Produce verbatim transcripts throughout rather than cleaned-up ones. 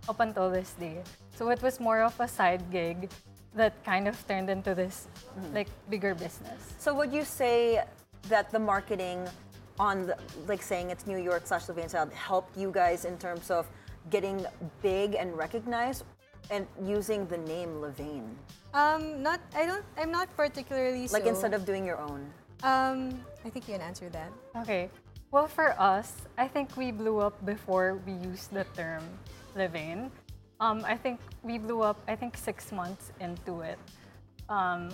up until this day. So it was more of a side gig that kind of turned into this mm-hmm. like bigger business. So would you say that the marketing on the, like saying it's New York slash Levain style helped you guys in terms of getting big and recognized and using the name Levain? Um, not, I don't, I'm not particularly Like so. instead of doing your own? Um, I think you can answer that. Okay. Well, for us, I think we blew up before we used the term Levain. Um, I think we blew up, I think, six months into it. Um,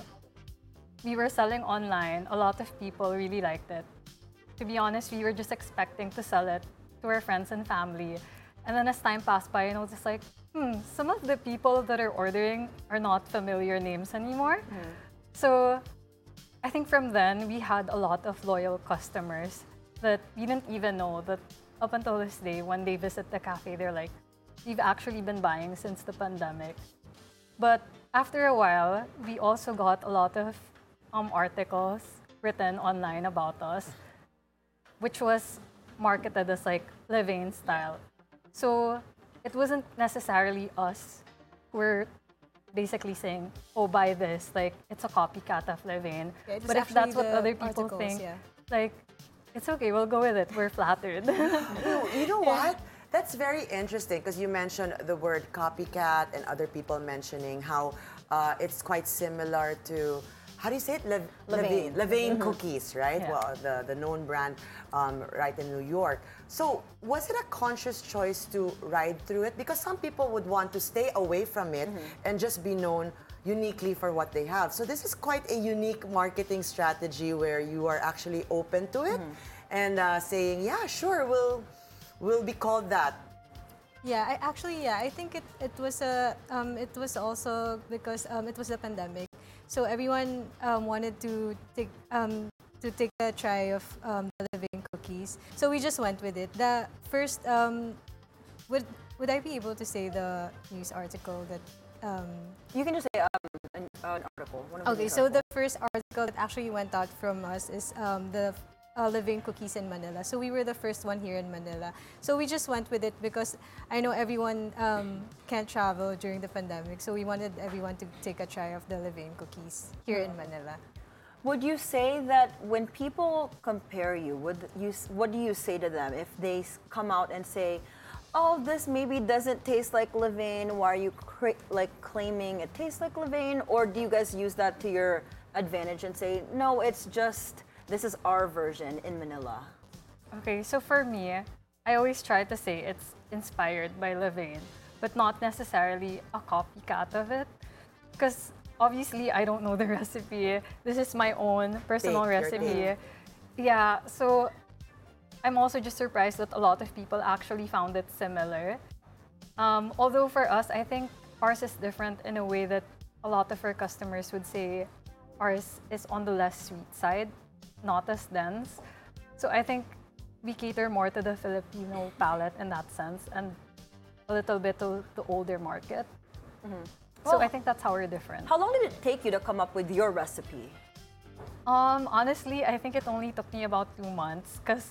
we were selling online. A lot of people really liked it. To be honest, we were just expecting to sell it to our friends and family. And then as time passed by, I noticed like, hmm, some of the people that are ordering are not familiar names anymore. Mm. So I think from then, we had a lot of loyal customers that we didn't even know that up until this day, when they visit the cafe, they're like, we've actually been buying since the pandemic. But after a while, we also got a lot of um, articles written online about us, which was marketed as like Levain style. So it wasn't necessarily us who were basically saying, oh, buy this, like it's a copycat of Levain. Yeah, but if that's what other people articles, think, yeah. like, it's okay, we'll go with it. We're flattered. you, you know what? That's very interesting because you mentioned the word copycat and other people mentioning how uh, it's quite similar to, how do you say it? Le Levain. Levain Mm-hmm. cookies, right? Yeah. Well, the, the known brand um, right in New York. So was it a conscious choice to ride through it? Because some people would want to stay away from it mm-hmm. and just be known uniquely for what they have. So this is quite a unique marketing strategy where you are actually open to it mm-hmm. and uh, saying, yeah, sure, we'll, we'll be called that. Yeah, I actually, yeah, I think it, it was a, um, it was also because um, it was a pandemic. So everyone um, wanted to take, um, to take a try of um, the Levain cookies. So we just went with it. The first, um, would, would I be able to say the news article that Um, you can just say um, an, an article. One of okay, the so the first article that actually went out from us is um, the uh, Levain cookies in Manila. So we were the first one here in Manila. So we just went with it because I know everyone um, can't travel during the pandemic. So we wanted everyone to take a try of the Levain cookies here in Manila. Would you say that when people compare you, would you, what do you say to them if they come out and say, oh, this maybe doesn't taste like Levain, why are you like claiming it tastes like Levain? Or do you guys use that to your advantage and say, no, it's just, this is our version in Manila? Okay, so for me, I always try to say it's inspired by Levain, but not necessarily a copycat of it. Because obviously, I don't know the recipe. This is my own personal Take recipe. Yeah, so I'm also just surprised that a lot of people actually found it similar. Um, although for us, I think ours is different in a way that a lot of our customers would say ours is on the less sweet side, not as dense. So I think we cater more to the Filipino palate in that sense and a little bit to the older market. Mm-hmm. So well, I think that's how we're different. How long did it take you to come up with your recipe? Um, honestly, I think it only took me about two months because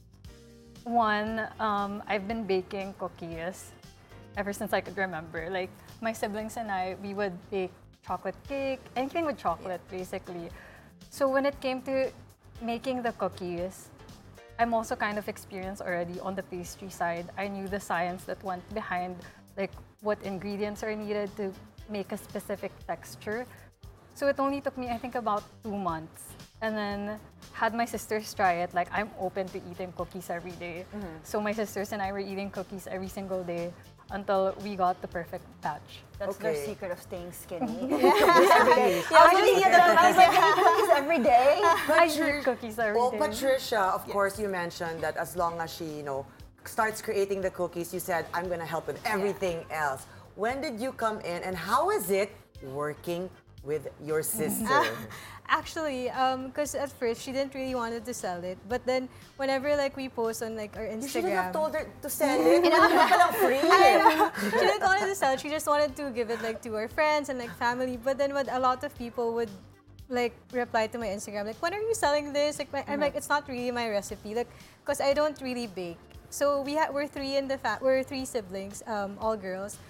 one, um, I've been baking cookies ever since I could remember. Like, my siblings and I, we would bake chocolate cake, anything with chocolate, basically. So when it came to making the cookies, I'm also kind of experienced already on the pastry side. I knew the science that went behind, like, what ingredients are needed to make a specific texture. So it only took me, I think, about two months. And then had my sisters try it. Like, I'm open to eating cookies every day. Mm-hmm. So my sisters and I were eating cookies every single day until we got the perfect batch. That's okay. their secret of staying skinny. Cookies every day. Yeah, I was eating it. I was like, eating cookies every day. I eat cookies every well, day. Patricia, of yes. course, you mentioned that as long as she, you know, starts creating the cookies, you said, I'm going to help with everything yeah. else. When did you come in and how is it working with your sister? Actually, because um, at first she didn't really wanted to sell it, but then whenever like we post on like our Instagram, you shouldn't have told her to sell it. free. She didn't want to sell. She just wanted to give it like to her friends and like family. But then what a lot of people would like reply to my Instagram like, when are you selling this? Like, my, mm-hmm. I'm like, it's not really my recipe, like, because I don't really bake. So we ha- we're three in the fa- we're three siblings, um, all girls.